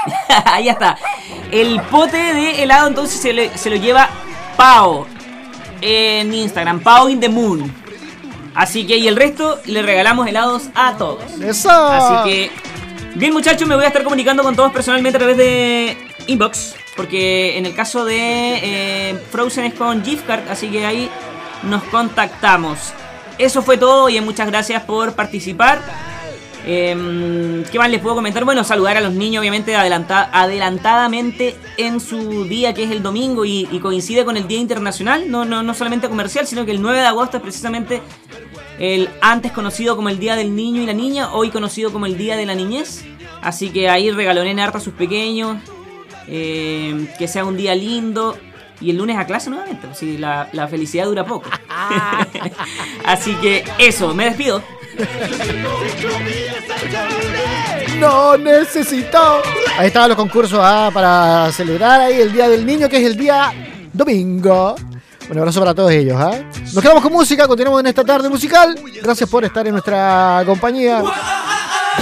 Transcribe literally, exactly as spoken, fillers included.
Ahí está. El pote de helado entonces se, le, se lo lleva Pau en Instagram, Pau in the Moon. Así que y el resto le regalamos helados a todos. ¡Eso! Así que bien, muchachos, me voy a estar comunicando con todos personalmente a través de inbox, porque en el caso de eh, Frozen es con gift card, así que ahí nos contactamos. Eso fue todo y muchas gracias por participar. Eh, ¿Qué más les puedo comentar? Bueno, saludar a los niños obviamente adelanta- adelantadamente en su día, que es el domingo, y, y coincide con el Día Internacional, no, no, no solamente comercial, sino que el nueve de agosto es precisamente el antes conocido como el Día del Niño y la Niña, hoy conocido como el Día de la Niñez. Así que ahí regalonen harta a sus pequeños, eh, que sea un día lindo. Y el lunes a clase nuevamente, pues, sí, la, la felicidad dura poco. Así que eso, me despido. No necesito. Ahí estaban los concursos ah, para celebrar ahí el Día del Niño, que es el día domingo. Un abrazo para todos ellos. ¿eh? Nos quedamos con música, continuamos en esta tarde musical. Gracias por estar en nuestra compañía.